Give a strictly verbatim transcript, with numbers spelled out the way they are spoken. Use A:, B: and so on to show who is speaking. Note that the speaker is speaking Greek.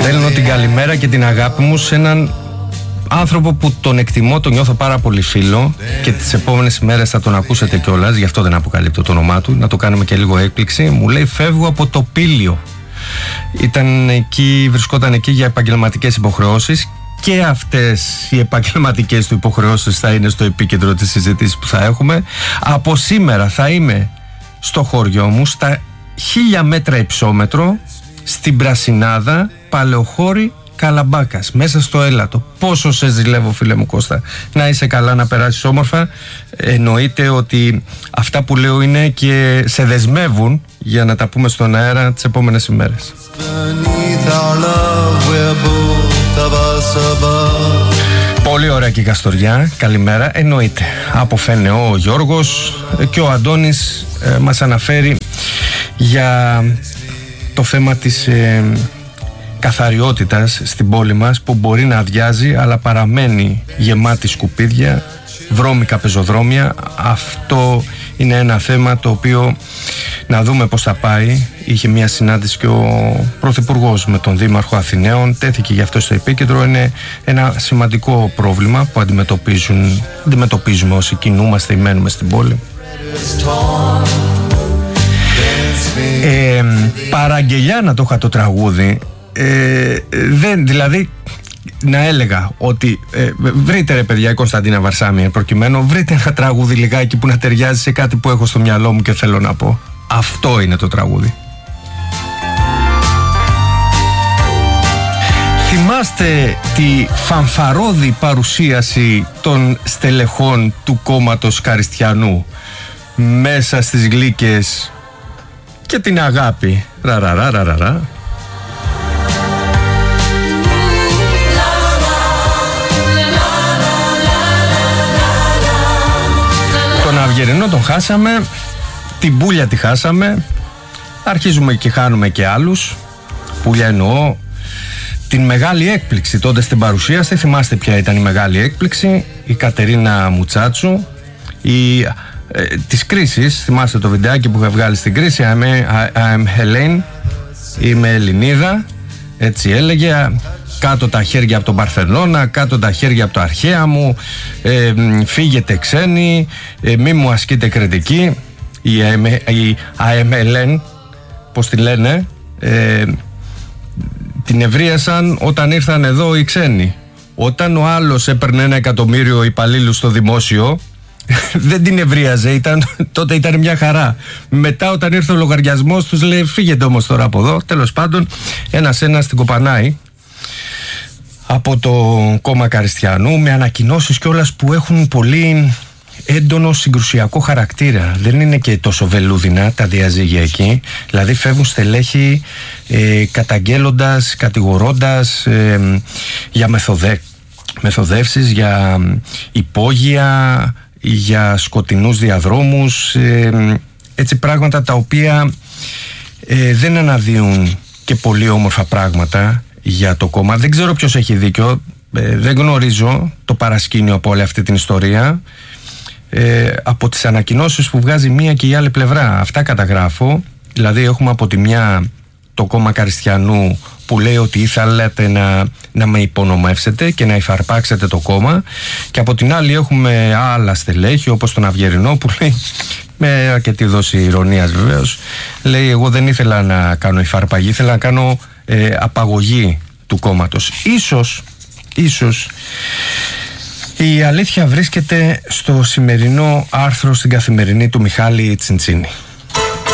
A: Στέλνω την καλημέρα και την αγάπη μου σε έναν άνθρωπο που τον εκτιμώ, τον νιώθω πάρα πολύ φίλο και τις επόμενες ημέρες θα τον ακούσετε κιόλας, γι' αυτό δεν αποκαλύπτω το όνομά του, να το κάνουμε και λίγο έκπληξη. Μου λέει φεύγω από το Πήλιο. Ήταν εκεί, βρισκόταν εκεί για επαγγελματικές υποχρεώσεις και αυτές οι επαγγελματικές του υποχρεώσεις θα είναι στο επίκεντρο της συζήτησης που θα έχουμε. Από σήμερα θα είμαι στο χωριό μου, στα χίλια μέτρα υψόμετρο, στην Πρασινάδα, Παλαιοχώρη, Καλαμπάκας, μέσα στο έλατο. Πόσο σε ζηλεύω, φίλε μου Κώστα. Να είσαι καλά, να περάσεις όμορφα. Εννοείται ότι αυτά που λέω είναι και σε δεσμεύουν για να τα πούμε στον αέρα τις επόμενες ημέρες. Πολύ ωραία και η Καστοριά, καλημέρα. Εννοείται. Από Φενεό ο Γιώργος και ο Αντώνης ε, μας αναφέρει για το θέμα της ε, καθαριότητας στην πόλη μας, που μπορεί να αδειάζει αλλά παραμένει γεμάτη σκουπίδια, βρώμικα πεζοδρόμια. Αυτό είναι ένα θέμα το οποίο να δούμε πώς θα πάει. Είχε μια συνάντηση και ο Πρωθυπουργός με τον Δήμαρχο Αθηναίων, τέθηκε γι' αυτό στο επίκεντρο. Είναι ένα σημαντικό πρόβλημα που αντιμετωπίζουν, αντιμετωπίζουμε όσοι κινούμαστε ή μένουμε στην πόλη. Ε, παραγγελιά να το είχα το τραγούδι. Ε, δεν, δηλαδή να έλεγα ότι ε, βρείτε ρε παιδιά, η Κωνσταντίνα Βαρσάμι προκειμένου, βρείτε ένα τραγούδι λιγάκι που να ταιριάζει σε κάτι που έχω στο μυαλό μου και θέλω να πω. Αυτό είναι το τραγούδι. Θυμάστε τη φανφαρώδη παρουσίαση των στελεχών του κόμματος Καριστιανού μέσα στις γλύκες και την αγάπη. Ραραραραραρα. Τον Αυγερινό τον χάσαμε, την Πούλια τη χάσαμε, αρχίζουμε και χάνουμε και άλλους. Πούλια εννοώ την μεγάλη έκπληξη τότε στην παρουσίαση. Θυμάστε ποια ήταν η μεγάλη έκπληξη? Η Κατερίνα Μουτσάτσου, η, ε, της κρίσης. Θυμάστε το βιντεάκι που είχα βγάλει στην κρίση? I'm, I'm Helene, είμαι Ελληνίδα, έτσι έλεγε. Κάτω τα χέρια από τον Παρθενώνα, κάτω τα χέρια από το αρχαία μου, ε, φύγετε ξένοι, ε, μη μου ασκείτε κριτική. Η, η άι εμ ελ εν, πώς τη λένε, ε, την ευρίασαν όταν ήρθαν εδώ οι ξένοι. Όταν ο άλλος έπαιρνε ένα εκατομμύριο υπαλλήλους στο δημόσιο, δεν την ευρίαζε, ήταν, τότε ήταν μια χαρά. Μετά όταν ήρθε ο λογαριασμός τους λέει φύγετε όμως τώρα από εδώ. Τέλος πάντων, ένας ένας την κοπανάει από το κόμμα Καριστιανού, με ανακοινώσεις κιόλας που έχουν πολύ έντονο συγκρουσιακό χαρακτήρα. Δεν είναι και τόσο βελούδινα τα διαζύγια εκεί. Δηλαδή φεύγουν στελέχη ε, καταγγέλλοντας, κατηγορώντας ε, για μεθοδε, μεθοδεύσεις, για υπόγεια, για σκοτεινούς διαδρόμους, ε, έτσι πράγματα τα οποία ε, δεν αναδύουν και πολύ όμορφα πράγματα για το κόμμα. Δεν ξέρω ποιος έχει δίκιο, ε, δεν γνωρίζω το παρασκήνιο από όλη αυτή την ιστορία, ε, από τις ανακοινώσεις που βγάζει μία και η άλλη πλευρά. Αυτά καταγράφω. Δηλαδή έχουμε από τη μια το κόμμα Καριστιανού που λέει ότι ήθελατε να, να με υπονομεύσετε και να υφαρπάξετε το κόμμα, και από την άλλη έχουμε άλλα στελέχη όπως τον Αυγερινό που λέει, με αρκετή δόση ηρωνίας βεβαίως, λέει εγώ δεν ήθελα να κάνω υφαρπαγή, ήθελα να κάνω ε, απαγωγή του κόμματος. Ίσως, ίσως η αλήθεια βρίσκεται στο σημερινό άρθρο στην Καθημερινή του Μιχάλη Τσιντσίνη.